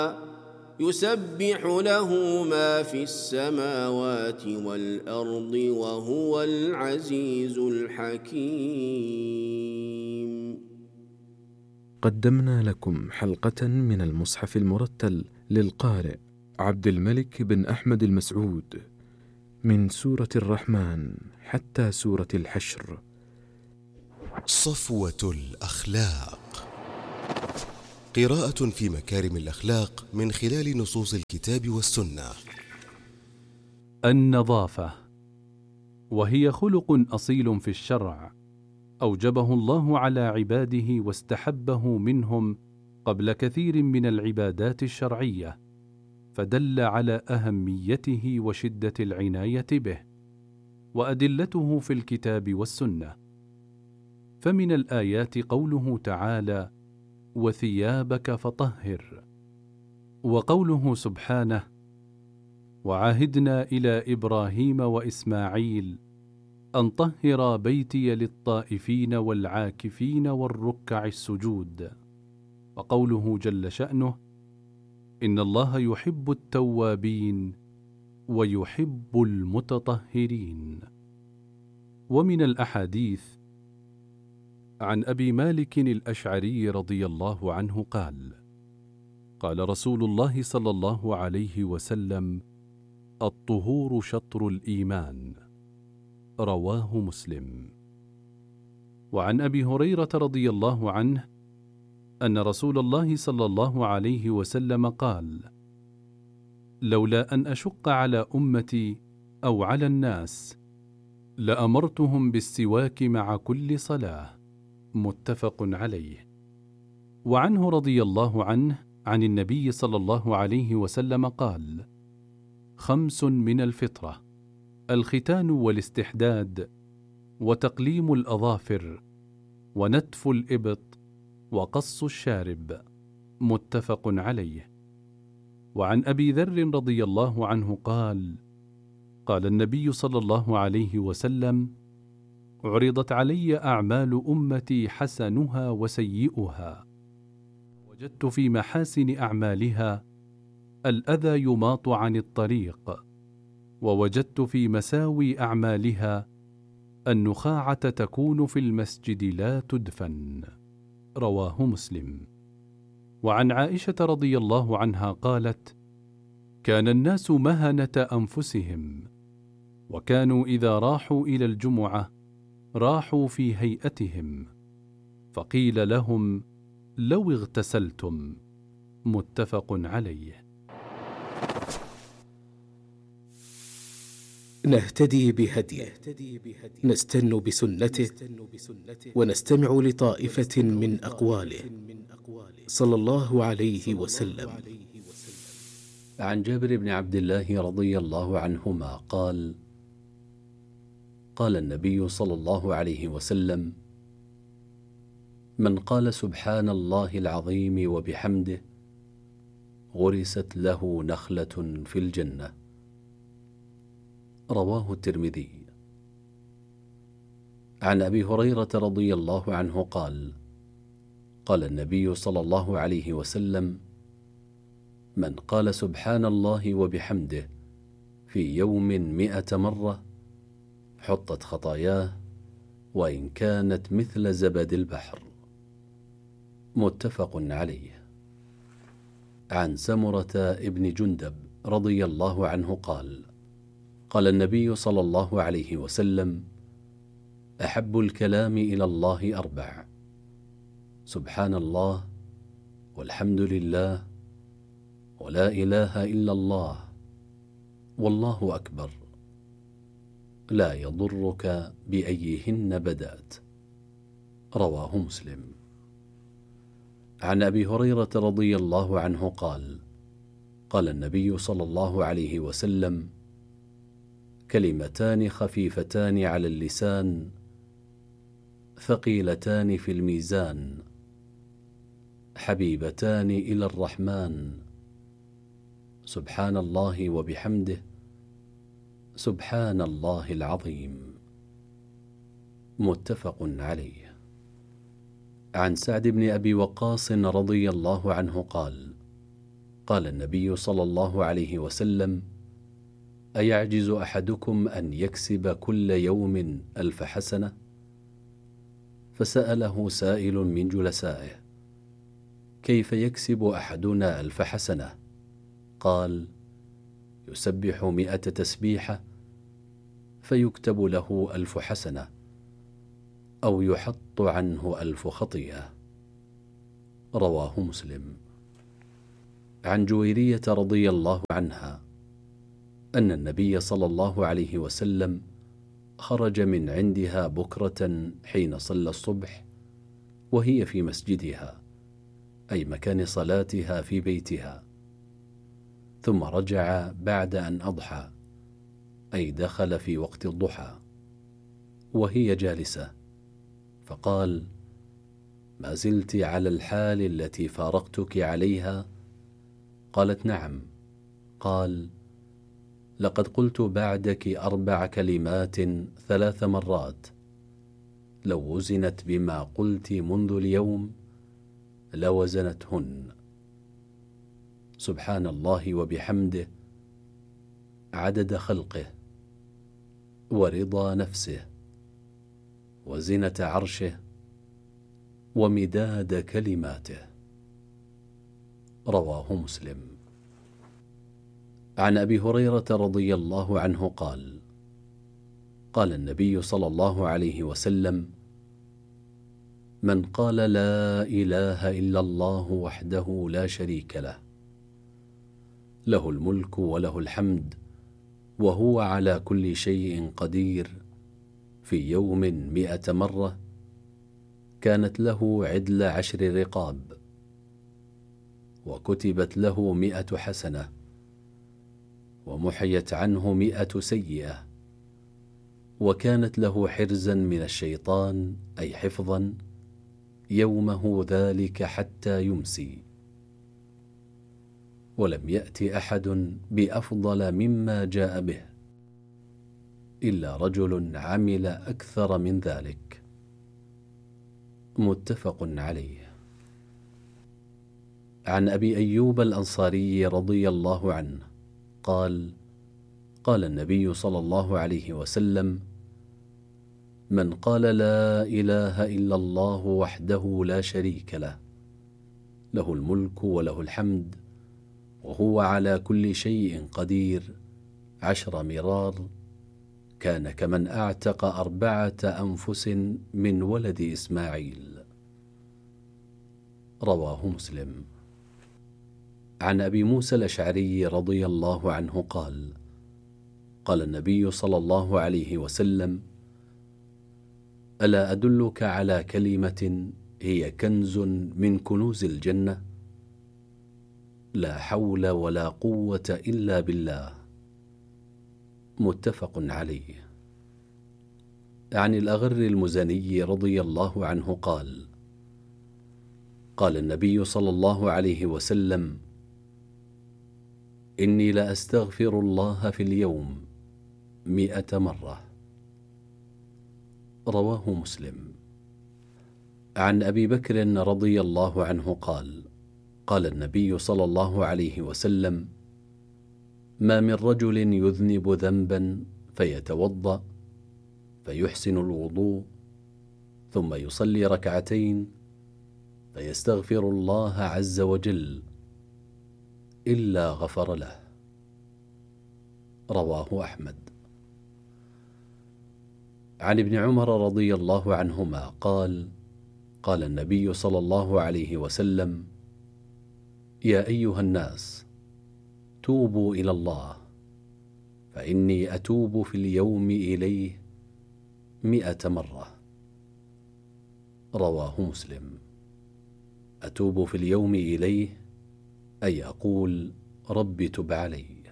يسبح له ما في السماوات والأرض وهو العزيز الحكيم. قدمنا لكم حلقة من المصحف المرتل للقارئ عبد الملك بن أحمد المسعود من سورة الرحمن حتى سورة الحشر. صفوة الأخلاق، قراءة في مكارم الأخلاق من خلال نصوص الكتاب والسنة. النظافة، وهي خلق أصيل في الشرع أوجبه الله على عباده واستحبه منهم قبل كثير من العبادات الشرعية، فدل على أهميته وشدة العناية به، وأدلته في الكتاب والسنة. فمن الآيات قوله تعالى: وثيابك فطهر، وقوله سبحانه: وعهدنا إلى إبراهيم وإسماعيل أن طهر بيتي للطائفين والعاكفين والركع السجود، وقوله جل شأنه: إن الله يحب التوابين ويحب المتطهرين. ومن الأحاديث عن أبي مالك الأشعري رضي الله عنه قال: قال رسول الله صلى الله عليه وسلم: الطهور شطر الإيمان، رواه مسلم. وعن أبي هريرة رضي الله عنه أن رسول الله صلى الله عليه وسلم قال: لولا أن أشق على أمتي أو على الناس لأمرتهم بالسواك مع كل صلاة، متفق عليه. وعنه رضي الله عنه عن النبي صلى الله عليه وسلم قال: 5 من الفطرة: الختان والاستحداد، وتقليم الأظافر، ونتف الإبط، وقص الشارب، متفق عليه. وعن أبي ذر رضي الله عنه قال: قال النبي صلى الله عليه وسلم: عرضت علي أعمال أمتي حسنها وسيئها، وجدت في محاسن أعمالها الأذى يماط عن الطريق، ووجدت في مساوي أعمالها النخاعة تكون في المسجد لا تدفن، رواه مسلم. وعن عائشة رضي الله عنها قالت: كان الناس مهنة أنفسهم، وكانوا إذا راحوا إلى الجمعة راحوا في هيئتهم، فقيل لهم: لو اغتسلتم، متفق عليه. نهتدي بهديه، نستن بسنته، ونستمع لطائفة من أقواله صلى الله عليه وسلم. عن جابر بن عبد الله رضي الله عنهما قال: قال النبي صلى الله عليه وسلم: من قال سبحان الله العظيم وبحمده غرست له نخلة في الجنة، رواه الترمذي. عن أبي هريرة رضي الله عنه قال: قال النبي صلى الله عليه وسلم: من قال سبحان الله وبحمده في يوم 100 مرة حطت خطاياه وإن كانت مثل زبد البحر، متفق عليه. عن سمرة ابن جندب رضي الله عنه قال: قال النبي صلى الله عليه وسلم: أحب الكلام إلى الله 4: سبحان الله، والحمد لله، ولا إله إلا الله، والله أكبر، لا يضرك بأيهن بدأت، رواه مسلم. عن أبي هريرة رضي الله عنه قال: قال النبي صلى الله عليه وسلم: كلمتان خفيفتان على اللسان ثقيلتان في الميزان حبيبتان إلى الرحمن، سبحان الله وبحمده، سبحان الله العظيم، متفق عليه. عن سعد بن أبي وقاص رضي الله عنه قال: قال النبي صلى الله عليه وسلم: أيعجز أحدكم أن يكسب كل يوم 1000 حسنة؟ فسأله سائل من جلسائه: كيف يكسب أحدنا 1000 حسنة؟ قال: يسبح 100 تسبيحة فيكتب له 1000 حسنة، أو يحط عنه 1000 خطيئة. رواه مسلم. عن جويرية رضي الله عنها أن النبي صلى الله عليه وسلم خرج من عندها بكرة حين صلى الصبح وهي في مسجدها، أي مكان صلاتها في بيتها، ثم رجع بعد أن أضحى، أي دخل في وقت الضحى، وهي جالسة، فقال: ما زلت على الحال التي فارقتك عليها؟ قالت: نعم. قال: لقد قلت بعدك 4 كلمات 3 مرات، لو وزنت بما قلت منذ اليوم لوزنتهن: سبحان الله وبحمده، عدد خلقه، ورضا نفسه، وزنة عرشه، ومداد كلماته. رواه مسلم. عن أبي هريرة رضي الله عنه قال: قال النبي صلى الله عليه وسلم: من قال لا إله إلا الله وحده لا شريك له، له الملك وله الحمد وهو على كل شيء قدير، في يوم 100 مرة، كانت له عدل 10 رقاب، وكتبت له 100 حسنة، ومحيت عنه 100 سيئة، وكانت له حرزا من الشيطان، أي حفظا، يومه ذلك حتى يمسي. ولم يأت أحد بأفضل مما جاء به إلا رجل عمل أكثر من ذلك. متفق عليه. عن أبي أيوب الأنصاري رضي الله عنه قال: قال النبي صلى الله عليه وسلم: من قال لا إله إلا الله وحده لا شريك له، له الملك وله الحمد وهو على كل شيء قدير 10 مرار، كان كمن أعتق 4 أنفس من ولد إسماعيل. رواه مسلم. عن أبي موسى الأشعري رضي الله عنه قال: قال النبي صلى الله عليه وسلم: ألا أدلك على كلمة هي كنز من كنوز الجنة؟ لا حول ولا قوة إلا بالله. متفق عليه. عن الأغر المزني رضي الله عنه قال: قال النبي صلى الله عليه وسلم: إني لأستغفر الله في اليوم 100 مرة. رواه مسلم. عن أبي بكر رضي الله عنه قال: قال النبي صلى الله عليه وسلم: ما من رجل يذنب ذنبا فيتوضأ فيحسن الوضوء ثم يصلي 2 ركعتين فيستغفر الله عز وجل إلا غفر له. رواه أحمد. عن ابن عمر رضي الله عنهما قال: قال النبي صلى الله عليه وسلم: يا أيها الناس، توبوا إلى الله، فإني أتوب في اليوم إليه 100 مرة. رواه مسلم. أتوب في اليوم إليه، أي أقول: رب تب علي.